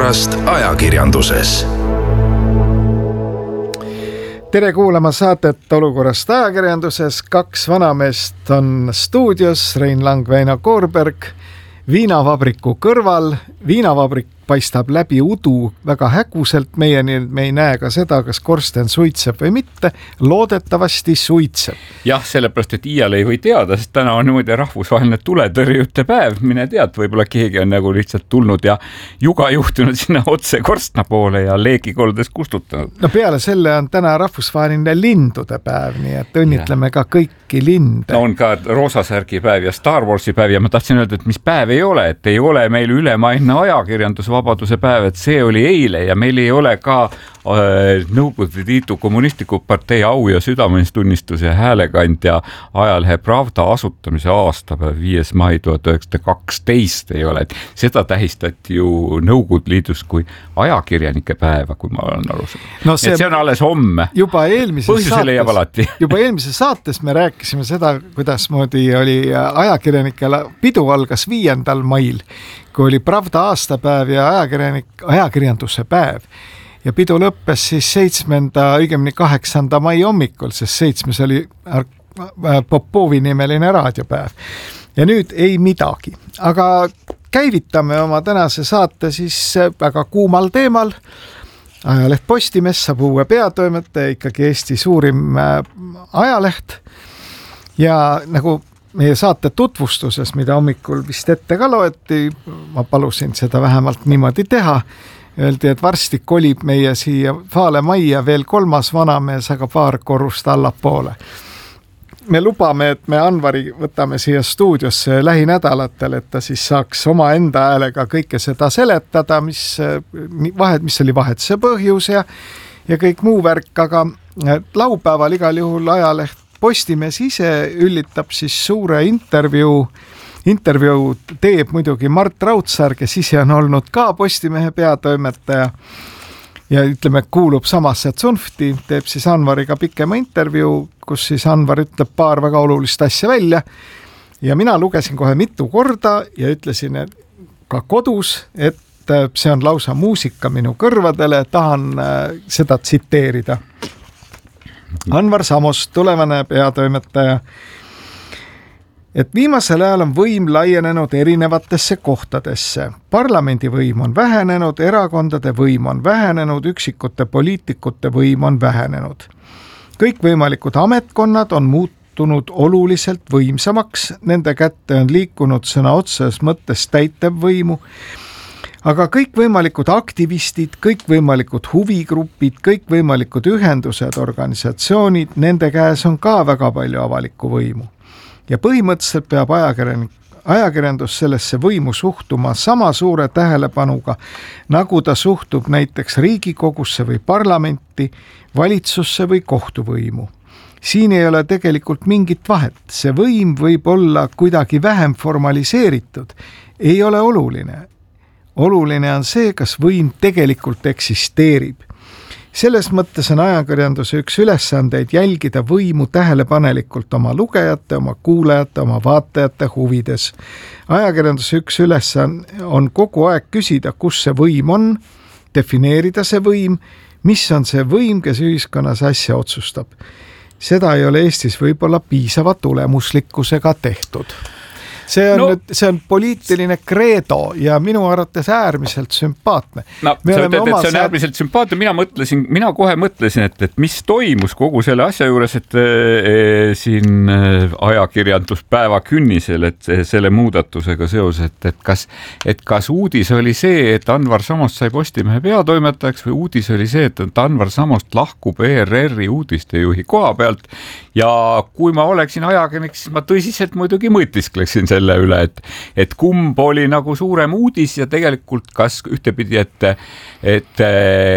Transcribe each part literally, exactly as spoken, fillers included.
olukorrast ajakirjanduses. Tere kuulama saatet Olukorrast ajakirjanduses. Kaks vanameest on stuudios, Rein Lang, Väino Koorberg, viinavabriku kõrval. Viinavabrik paistab läbi udu väga häguselt meieni, me ei näe ka seda, kas korsten suitseb või mitte. Loodetavasti suitseb. Jah, sellepärast, et iial ei või teada, sest täna on niimoodi rahvusvaheline tuletõrjute päev. Mine tead, võib-olla keegi on nagu lihtsalt tulnud ja juga juhtunud sinna otse korstna poole ja leegikoldes kustutanud. No peale selle on täna rahvusvaheline lindude päev, nii et õnnitleme ja. ka kõiki linde. No on ka roosasärgi päev ja Star Warsi päev ja ma tahtsin öelda, et mis päev ei ole, et ei ole meil ülemaine ajakirjandusvabaduse päev, et see oli eile ja meil ei ole ka äh, Nõukogude Liidu kommunistliku partei au ja südametunnistuse häälekandja ajalehe Pravda asutamise aastapäev viies mai tuhat üheksasada kaksteist ei ole, et seda tähistati ju Nõukogude Liidus kui ajakirjanike päeva, kui ma olen aru saanud. No see, see on alles homme. Juba eelmises saates, juba eelmises saates me rääkisime seda, kuidas moodi oli ajakirjanikele pidu algas viiendal mail, kui oli Pravda aastapäev ja ajakirjanik, ajakirjanduse päev. Ja pidu lõppes siis seitsmenda, õigemini kaheksanda mai hommikul, sest seitsmes oli Popovi nimeline raadiopäev. Ja nüüd ei midagi. Aga käivitame oma tänase saate siis väga kuumal teemal. Ajaleht Postimees saab uue peatoimetaja, ikkagi Eesti suurim ajaleht. Ja nagu meie saate tutvustuses, mida hommikul vist ette ka loeti, ma palusin seda vähemalt niimoodi teha, öeldi, et varsti kolib meie siia Vaale majja veel kolmas vanamees, aga paar korrust allapoole. Me lubame, et me Anvari võtame siia stuudiosse lähinädalatel, et ta siis saaks oma enda häälega kõike seda seletada, mis, vahet, mis oli vahetuse põhjus ja, ja kõik muu värk, aga laupäeval igal juhul ajaleht Postimees ise üllitab siis suure intervjuu, intervjuu teeb muidugi Mart Raudsaar, kes ise on olnud ka Postimehe peatoimetaja ja ütleme, kuulub samasse tsunfti, teeb siis Anvariga pikema intervjuu, kus siis Anvar ütleb paar väga olulist asja välja ja mina lugesin kohe mitu korda ja ütlesin et ka kodus, et see on lausa muusika minu kõrvadele, tahan seda tsiteerida. Anvar Samost, tulevane peatoimetaja, et viimasel ajal on võim laienenud erinevatesse kohtadesse. Parlamendi võim on vähenenud, erakondade võim on vähenenud, üksikute poliitikute võim on vähenenud. Kõikvõimalikud ametkonnad on muutunud oluliselt võimsamaks, nende kätte on liikunud sõna otseses mõttes täitev võimu, aga kõikvõimalikud aktivistid, kõikvõimalikud huvigrupid, kõikvõimalikud ühendused, organisatsioonid, nende käes on ka väga palju avalikku võimu. Ja põhimõtteliselt peab ajakirjandus sellesse võimu suhtuma sama suure tähelepanuga, nagu ta suhtub näiteks Riigikogusse või parlamenti, valitsusse või kohtuvõimu. Siin ei ole tegelikult mingit vahet. See võim võib olla kuidagi vähem formaliseeritud. Ei ole oluline. Oluline on see, kas võim tegelikult eksisteerib. Selles mõttes on ajakirjanduse üks ülesandeid jälgida võimu tähelepanelikult oma lugejate, oma kuulajate, oma vaatajate huvides. Ajakirjanduse üks ülesanne on kogu aeg küsida, kus see võim on, defineerida see võim, mis on see võim, kes ühiskonnas asja otsustab. Seda ei ole Eestis võib-olla piisava tulemuslikkusega tehtud. See on, no, nüüd, see on poliitiline kreedo ja minu arvates äärmiselt sümpaatne. No, sa ütled, et see on äärmiselt sümpaatne. Mina mõtlesin, mina kohe mõtlesin, et, et mis toimus kogu selle asja juures, et e, siin ajakirjanduspäeva künnisel, et selle muudatusega seoses, et, et, kas, et kas uudis oli see, et Anvar Samost sai Postimehe peatoimetajaks või uudis oli see, et Anvar Samost lahkub E R R-i uudistejuhi koha pealt ja kui ma oleksin ajakirjanik, siis ma tõsiselt muidugi mõtiskleksin selle üle, et, et kumb oli nagu suurem uudis ja tegelikult kas ühtepidi, et, et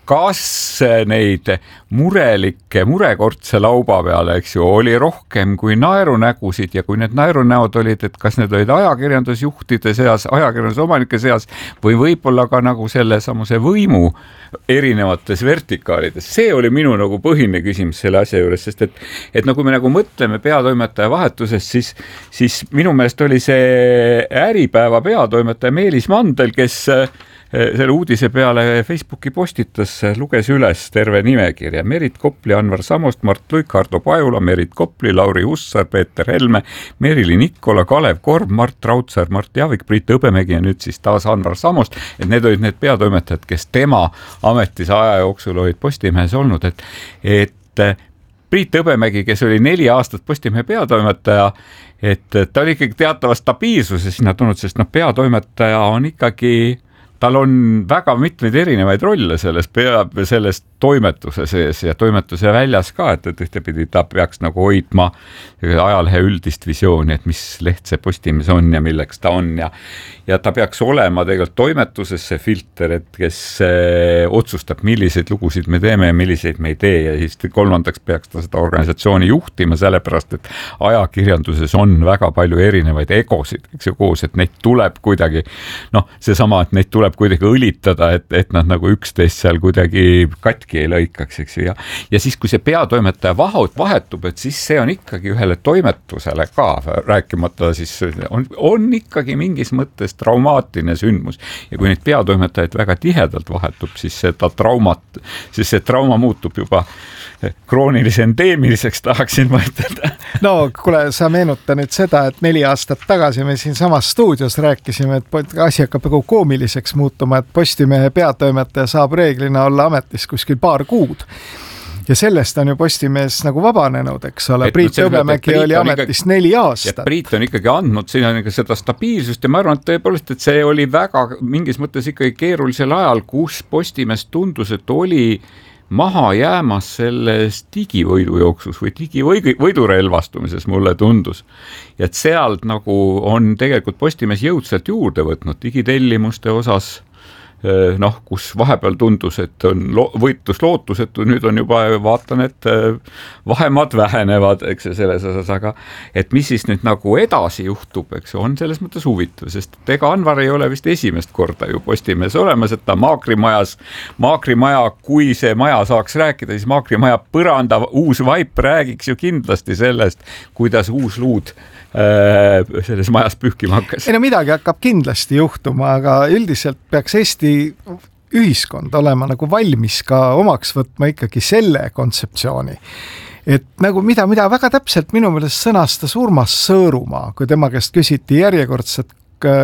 kas neid murelikke murekortse lauba peale, eks ju, oli rohkem kui naerunägusid ja kui need naerunäod olid, et kas need olid ajakirjandusjuhtide seas, ajakirjandusomanike seas või võib-olla ka nagu selle samuse võimu erinevates vertikaalides. See oli minu nagu põhine küsimus selle asja juures, sest et, et nagu me nagu mõtleme peatoimetaja vahetusest, siis, siis minu meelest oli see Äripäeva peatoimetaja Meelis Mandel, kes selle uudise peale Facebooki postitas, luges üles terve nimekirja. Merit Kopli, Anvar Samost, Mart Luik, Hardo Pajula, Merit Kopli, Lauri Hussar, Peeter Helme, Merili Nikola, Kalev Korb, Mart Raudsaar, Mart Javik, Priit Hõbemägi ja nüüd siis taas Anvar Samost. Et need olid need peatoimetajad, kes tema ametis aja jooksul olid Postimehes olnud, et, et Priit Hõbemägi, kes oli neli aastat Postimehe peatoimetaja, et ta oli ikkagi teatava stabiilsuse sinna tulnud, sest no peatoimetaja on ikkagi tal on väga mitmeid erinevaid rolle selles, pea, selles toimetuse sees ja toimetuse väljas ka, et, et ühtepidi ta peaks nagu hoidma ajalehe üldist visiooni, et mis leht see Postimees on ja milleks ta on ja, ja ta peaks olema tegelikult toimetuses see filter, et kes eh, otsustab, milliseid lugusid me teeme ja milliseid me ei tee ja siis kolmandaks peaks ta seda organisatsiooni juhtima, sellepärast et ajakirjanduses on väga palju erinevaid egosid, eks ju, koos, et neid tuleb kuidagi, noh, seesama, et neid tuleb kuidagi õlitada, et, et nad nagu üksteist seal kuidagi katki ei lõikaks, eks ju, ja, ja siis, kui see peatoimetaja vahut vahetub, et siis see on ikkagi ühele toimetusele ka, rääkimata siis on, on ikkagi mingis mõttes traumaatiline sündmus ja kui neid peatoimetajaid väga tihedalt vahetub, siis seda traumat, siis see trauma muutub juba kroonilise endeemiliseks, tahaksin ma ütelda. No kuule, sa meenuta nüüd seda, et neli aastat tagasi me siin samas stuudios rääkisime, et asi hakkab nagu koomiliseks muutuma, et Postimehe peatoimetaja saab reeglina olla ametis kuskil paar kuud. Ja sellest on ju Postimees nagu vabanenud, eks ole. Et Priit Hõbemägi oli ametis ikkagi, neli aastat. Priit on ikkagi andnud sinna seda stabiilsust ja ma arvan, et tõepoolest, et see oli väga mingis mõttes ikkagi keerulisel ajal, kus Postimees tundus, et oli maha jäämas selles digivõidu jooksus või digivõidurelvastumises mulle tundus. Ja et sealt nagu on tegelikult Postimees jõudsalt juurde võtnud digitellimuste osas, noh, kus vahepeal tundus, et on lo- võitlus lootusetu, nüüd on juba, vaatan, et vahemad vähenevad, eks selles osas, aga et mis siis nüüd nagu edasi juhtub, eks on selles mõttes huvitav, sest ega Anvar ei ole vist esimest korda ju Postimees olemas, et ta Maakrimajas, Maakrimaja, kui see maja saaks rääkida, siis Maakrimaja põranda uus vaip räägiks ju kindlasti sellest, kuidas uus luud selles majas pühkima hakkas. Ei no midagi hakkab kindlasti juhtuma, aga üldiselt peaks Eesti ühiskond olema nagu valmis ka omaks võtma ikkagi selle kontseptsiooni. Et nagu mida, mida väga täpselt minu meelest sõnastas Urmas Sõõrumaa, kui tema käest küsiti järjekordset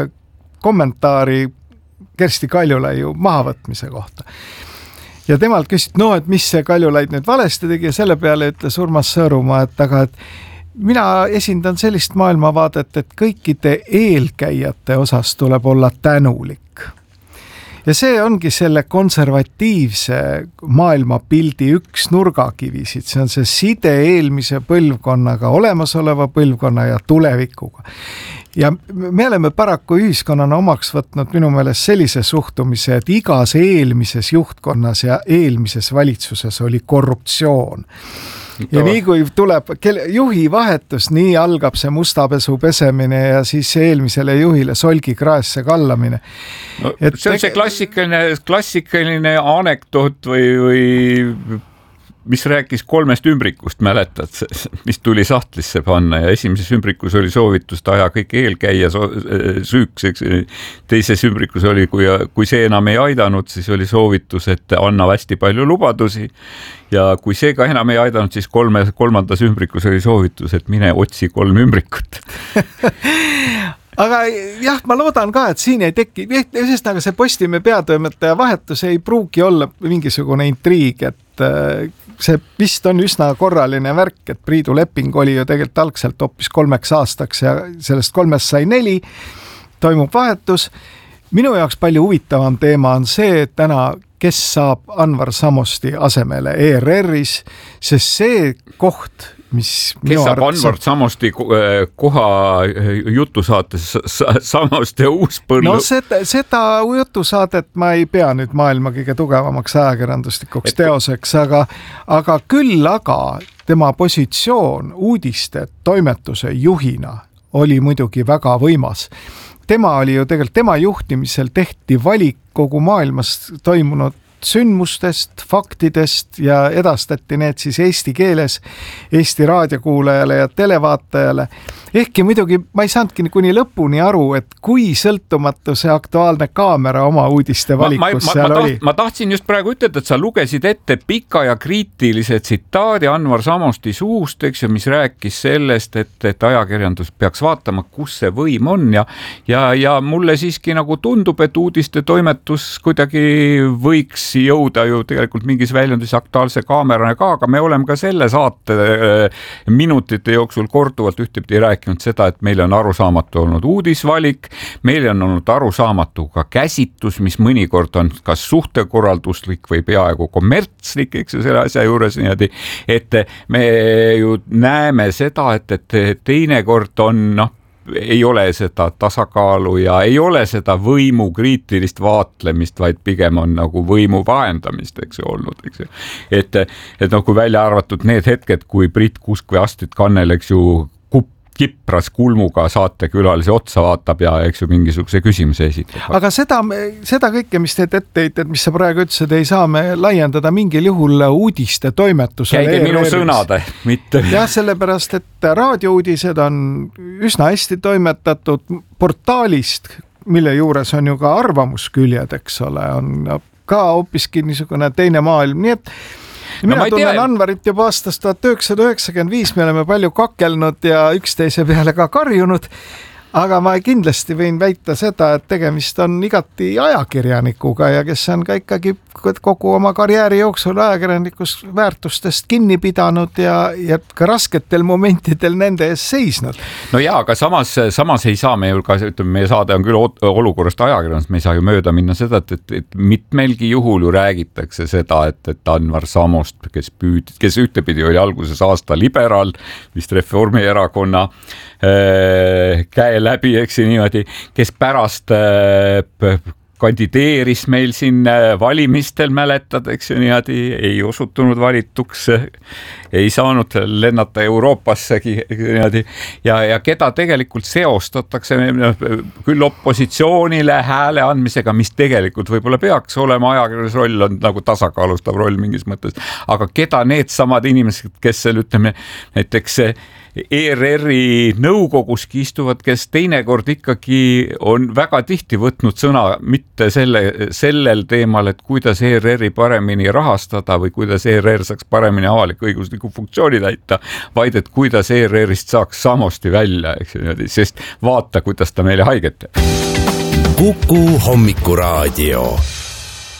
kommentaari Kersti Kaljulaiu mahavõtmise kohta. Ja temalt küsiti, no et mis see Kaljulaid nüüd valesti tegi ja selle peale ütles Urmas Sõõrumaa, et aga et mina esindan sellist maailmavaadet, et kõikide eelkäijate osas tuleb olla tänulik. Ja see ongi selle konservatiivse maailmapildi üks nurgakivisid. See on see side eelmise põlvkonnaga, olemasoleva põlvkonna ja tulevikuga. Ja me oleme paraku ühiskonnana omaks võtnud minu meelest sellise suhtumise, et igas eelmises juhtkonnas ja eelmises valitsuses oli korruptsioon. Ja nii kui tuleb juhi vahetus, nii algab see mustapesu pesemine ja siis eelmisele juhile solgi kraesse kallamine. No, et see on see klassikaline, klassikaline anekdoot või, või mis rääkis kolmest ümbrikust, mäletad, mis tuli sahtlisse panna ja esimeses ümbrikus oli soovitus taja kõik eelkäija süüks, teises ümbrikus oli, kui, kui see enam ei aidanud, siis oli soovitus, et anna hästi palju lubadusi ja kui see ka enam ei aidanud, siis kolme, kolmandas ümbrikus oli soovitus, et mine otsi kolm ümbrikut. Aga jah, ma loodan ka, et siin ei teki, sest aga see Postimehe peatoimetaja vahetus ei pruugi olla mingisugune intriig, et see vist on üsna korraline värk, et Priidu leping oli ju tegelikult algselt hoopis kolmeks aastaks ja sellest kolmest sai neli, toimub vahetus. Minu jaoks palju huvitavam teema on see, et täna kes saab Anvar Samosti asemele E R R-is, sest see koht mis kes saab Anvar Samosti koha jutusaates Samoste Uuspõllu? No seda, seda jutusaadet ma ei pea nüüd maailma kõige tugevamaks ajakirjanduslikuks et... teoseks, aga, aga küll aga tema positsioon uudiste toimetuse juhina oli muidugi väga võimas. Tema oli ju tegelikult, tema juhtimisel tehti valik kogu maailmas toimunud sündmustest, faktidest ja edastati need siis eesti keeles Eesti raadiokuulajale ja televaatajale. Ehkki muidugi ma ei saanudki kuni lõpuni aru, et kui sõltumatu see Aktuaalne Kaamera oma uudiste valikus ma, ma, seal ma, ma oli. Taht, ma tahtsin just praegu ütelda, et sa lugesid ette pika ja kriitilise tsitaadi Anvar Samosti suust, eks ju, mis rääkis sellest, et, et ajakirjandus peaks vaatama, kus see võim on ja, ja, ja mulle siiski nagu tundub, et uudiste toimetus kuidagi võiks jõuda ju tegelikult mingis väljundis Aktuaalse Kaamerana ka, aga me oleme ka selle saate minutite jooksul korduvalt ühtepidi rääkinud seda, et meil on arusaamatu olnud uudisvalik, meil on olnud arusaamatu ka käsitus, mis mõnikord on kas suhtekorralduslik või peaaegu kommertslik, eks ju, selle asja juures niimoodi, et me ju näeme seda, et, et teinekord on, noh, ei ole seda tasakaalu ja ei ole seda võimu kriitilist vaatlemist, vaid pigem on nagu võimu vahendamist, eks ju, olnud, eks ju. Et, et noh, kui välja arvatud need hetked, kui Priit Kuusk või Astrid Kannel, eks ju, kipras kulmuga saatekülalise otsa vaatab ja eks ju mingisuguse küsimuse esitab. Aga seda, seda kõike, mis teed etteheited, mis sa praegu ütlesid, ei saa me laiendada mingil juhul uudiste toimetusele. Käige minu sõnade, mitte. Jah, sellepärast, et raadiouudised on üsna hästi toimetatud portaalist, mille juures on ju ka arvamusküljed, eks ole, on ka hoopiski niisugune teine maailm, nii et mina no, tunnen Anvarit juba aastast tuhat üheksasada üheksakümmend viis, me oleme palju kakelnud ja üksteise peale ka karjunud, aga ma kindlasti võin väita seda, et tegemist on igati ajakirjanikuga ja kes on ka ikkagi kogu oma karjääri jooksul ajakirjanikust väärtustest kinni pidanud ja, ja ka rasketel momentidel nende ees seisnud. No jaa, aga samas, samas ei saa me ju ka, ütleme, meie saade on küll olukorrast ajakirjandust, me ei saa ju mööda minna seda, et, et, et mitmelgi juhul ju räägitakse seda, et, et Anvar Samost, kes püüd, kes ühtepidi oli alguses aasta liberaal, vist Reformierakonna äh, käe läbi, eks niimoodi, kes pärast äh, kandideeris meil siin valimistel, mäletad, eks ju, niimoodi ei osutunud valituks, ei saanud lennata Euroopassegi niimoodi ja, ja keda tegelikult seostatakse küll opositsioonile hääle andmisega, mis tegelikult võib-olla peaks olema, ajakirjanduse roll on nagu tasakaalustav roll mingis mõttes, aga keda need samad inimesed, kes seal ütleme näiteks E R R-i nõukoguski istuvad, kes teinekord ikkagi on väga tihti võtnud sõna mitte selle, sellel teemal, et kuidas E R R-i paremini rahastada või kuidas E R R saaks paremini avalik-õigusliku funktsiooni täita, vaid et kuidas E R R-ist saaks Samosti välja, eks, sest vaata, kuidas ta meile haiget teeb. Kuku Hommikuraadio.